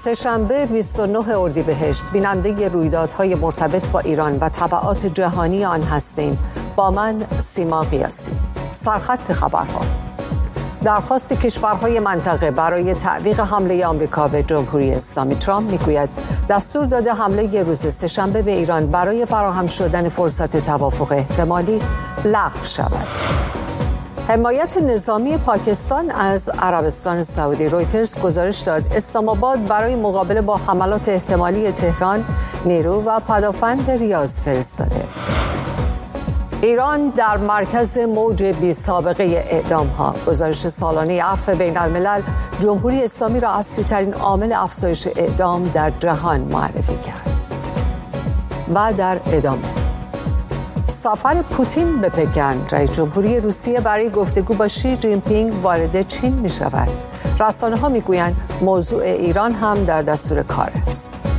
سه‌شنبه 29 اردیبهشت بیننده رویدادهای مرتبط با ایران و تبعات جهانی آن هستیم. با من سیما قیاسی. سرخط خبرها: درخواست کشورهای منطقه برای تعویق حمله آمریکا به جمهوری اسلامی. ترامپ میگوید دستور داده حمله روز سه‌شنبه به ایران برای فراهم شدن فرصت توافق احتمالی لغو شود. حمایت نظامی پاکستان از عربستان سعودی. رویترز گزارش داد اسلام آباد برای مقابله با حملات احتمالی تهران نیرو و پدافند به ریاض فرستاده. ایران در مرکز موج بی سابقه اعدام‌ها. گزارش سالانه عفو بین الملل جمهوری اسلامی را اصلی ترین عامل افزایش اعدام در جهان معرفی کرد. و در ادامه سفر پوتین به پکن. رئیس جمهوری روسیه برای گفتگو با شی جین پینگ وارد چین می شود. رسانه‌ها می گویند موضوع ایران هم در دستور کار است.